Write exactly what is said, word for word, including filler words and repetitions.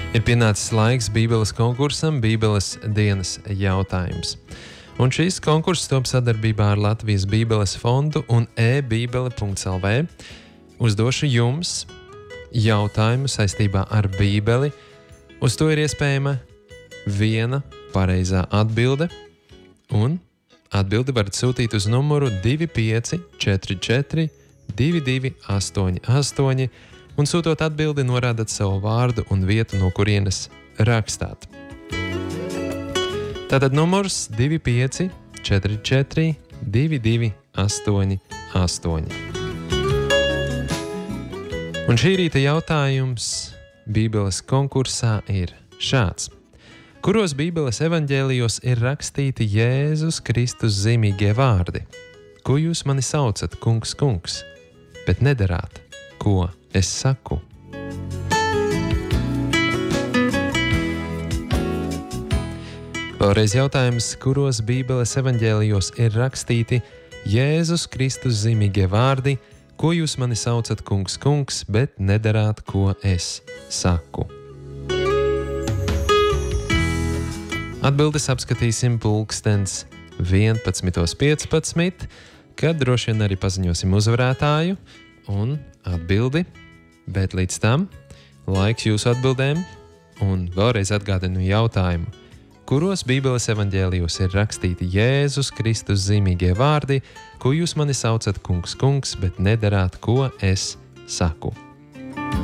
Ir pienācis laiks Bībeles konkursam, Bībeles dienas jautājums. Un šis konkurss top sadarbībā ar Latvijas Bībeles fondu un e-bībele punkts el vē. Uzdošu jums jautājumu saistībā ar Bībeli. Uz to ir iespējama viena pareizā atbilde, un atbildi varat sūtīt uz numuru divi pieci četri četri divi divi astoņi astoņi, un sūtot atbildi norādat savu vārdu un vietu, no kurienes rakstāt. Tātad numurs divi pieci četri četri divi divi astoņi astoņi. Un šī rīta jautājums Bībeles konkursā ir šāds. Kuros Bībeles evaņģēlijos ir rakstīti Jēzus Kristus zīmīgie vārdi? Ko jūs mani saucat, kungs, kungs, bet nedarāt, ko es saku? Vēlreiz jautājums, kuros Bībeles evaņģēlijos ir rakstīti Jēzus Kristus zīmīgie vārdi? Ko jūs mani saucat, kungs, kungs, bet nedarāt, ko es saku? Atbildes apskatīsim pulkstens vienpadsmitos piecpadsmit, kad droši vien arī paziņosim uzvarētāju un atbildi, bet līdz tam laiks jūsu atbildēm, un vēlreiz atgādinu jautājumu. Kuros Bībeles evaņģēlijos ir rakstīti Jēzus Kristus zīmīgie vārdi, ko jūs mani saucat, kungs, kungs, bet nedarāt, ko es saku?